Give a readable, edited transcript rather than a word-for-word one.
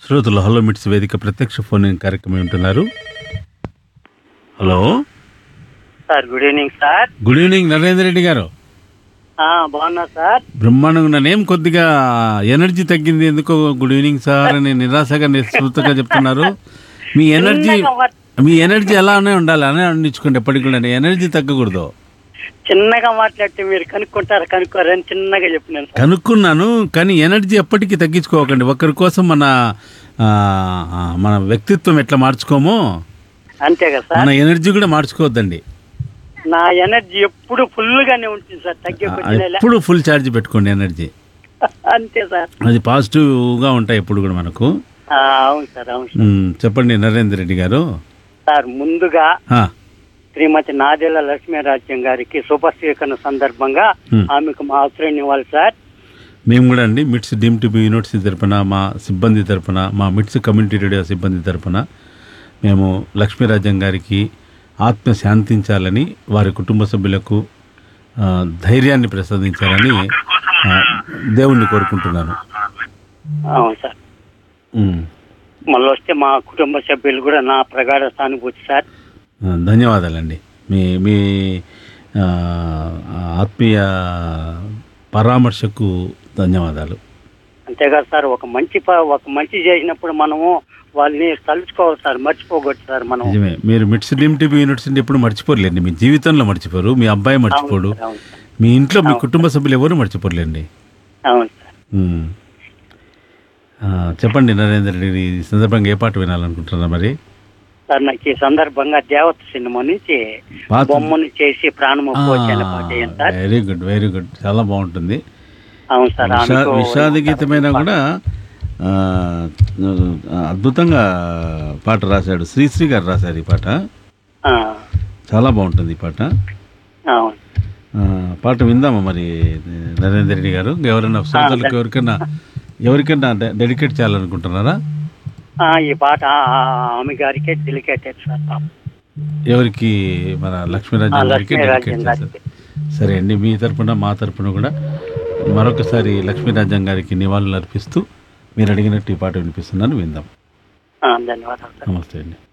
శ్రోతలు హలో మిట్స్ వేదిక ప్రత్యక్ష ఫోన్ ఇన్ కార్యక్రమం వింటున్నారు. Hello sir, good evening sir. Good evening Narender Reddy గారు. బాగున్నా సార్. బ్రహ్మాండంగా ఉన్నానేం, కొద్దిగా ఎనర్జీ తగ్గింది ఎందుకో. గుడ్ ఈవినింగ్ సార్ అని నిరాశగా నిస్సృతగా చెప్తున్నారు. మీ ఎనర్జీ అలానే ఉండాలి, అనే అందించుకోండి ఎప్పటికి కూడా. ఎనర్జీ తగ్గకూడదు. చిన్నగా మాట్లాడితే మీరు కనుక్కోరని చిన్నగా చెప్పినాను సార్. కనుక్కున్నాను, కానీ ఎనర్జీ ఎప్పటికీ తగ్గించుకోకండి. ఒకరి కోసం మన వ్యక్తిత్వం ఎట్లా మార్చుకోమో అంతే కదా సార్. మన ఎనర్జీ కూడా మార్చుకోవద్దండి. నా ఎనర్జీ ఎప్పుడు ఫుల్ గానే ఉంటుంది సార్, ఎప్పుడు ఫుల్ ఛార్జ్ పెట్టుకోండి ఎనర్జీ. అంతే సార్, అది పాజిటివ్ గా ఉంటాయి ఎప్పుడు కూడా మనకు. అవును సార్, అవును సార్. చెప్పండి నరేందర్ రెడ్డి గారు. సార్, ముందుగా శ్రీమతి నాదెళ్ల లక్ష్మీరాజ్యం గారికి శుభస్వీకరణ సందర్భంగా ఆమెకు మా ఆశ్రయం ఇవ్వాలి సార్. మేము కూడా అండి మిట్స్ డీమ్ టు బి యూనివర్సిటీ తరపున, మా సిబ్బంది తరపున, మా మిట్స్ కమ్యూనిటీ రేడియో సిబ్బంది తరపున మేము లక్ష్మీరాజ్యం గారికి ఆత్మ శాంతించాలని, వారి కుటుంబ సభ్యులకు ధైర్యాన్ని ప్రసాదించాలని దేవుణ్ణి కోరుకుంటున్నాను. అవును సార్. మళ్ళీ వస్తే మా కుటుంబ సభ్యులు కూడా నా ప్రగాఢ సానుభూతి సార్. ధన్యవాదాలండి. మీ ఆత్మీయ పరామర్శకు ధన్యవాదాలు. అంతేకాదు సార్, ఒక మంచి చేసినప్పుడు మనము వాళ్ళని తలుచుకోవాలి సార్, మర్చిపోకూడదు సార్ మనం. నిజమే, మీరు మిట్స్ డీమ్ టు బి యూనివర్సిటీ ఎప్పుడు మర్చిపోలేండి. మీ జీవితంలో మర్చిపోరు, మీ అబ్బాయి మర్చిపోడు, మీ ఇంట్లో మీ కుటుంబ సభ్యులు ఎవరు మర్చిపోలేండి. అవును సార్. చెప్పండి నరేందర్ రెడ్డి, ఈ సందర్భంగా ఏ పాట వినాలనుకుంటున్నారా మరి? సార్, నాకు ఈ సందర్భంగా దేవత సినిమా నుంచి బొమ్మను చేసి ప్రాణము పోచని పాట ఏంటి sir? Very good, very good, చాలా బాగుంటుంది. అవును సార్. విషాద గీతమైనా కూడా అద్భుతంగా పాట రాశాడు, శ్రీశ్రీ గారు రాశారు ఈ పాట. చాలా బాగుంటుంది ఈ పాట. పాట విందామా మరి నరేందర్ రెడ్డి గారు? ఎవరైనా శ్రోతలకు ఎవరికైనా డెడికేట్ చేయాలనుకుంటున్నారా? ఈ పాట ఆమె గారికే డెడికేటెడ్ సార్. ఎవరికి? మన లక్ష్మీరాజ్యం గారికి డెడికేట్ చేస్తారు. సరే అండి, మీ తరపున మా తరపున కూడా మరొకసారి లక్ష్మీరాజ్యం గారికి నివాళులు అర్పిస్తూ మీరు అడిగినట్టు ఈ పాట వినిపిస్తున్నాను, విందాం. ధన్యవాదాలు. నమస్తే అండి.